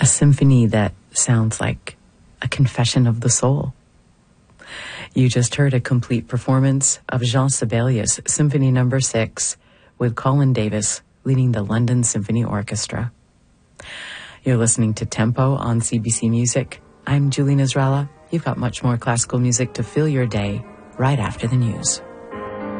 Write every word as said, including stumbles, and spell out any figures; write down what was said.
symphony that sounds like a confession of the soul. You just heard a complete performance of Jean Sibelius' Symphony Number Six with Colin Davis leading the London Symphony Orchestra. You're listening to Tempo on C B C Music. I'm Julie Nasrallah. You've got much more classical music to fill your day right after the news.